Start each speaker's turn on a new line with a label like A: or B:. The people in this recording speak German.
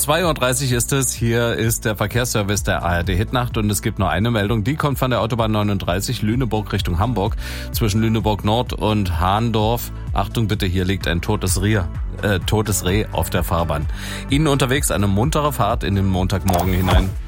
A: 2:30 Uhr ist es. Hier ist der Verkehrsservice der ARD Hitnacht und es gibt nur eine Meldung. Die kommt von der Autobahn 39 Lüneburg Richtung Hamburg zwischen Lüneburg Nord und Hahndorf. Achtung bitte, hier liegt ein totes Reh auf der Fahrbahn. Ihnen unterwegs eine muntere Fahrt in den Montagmorgen hinein.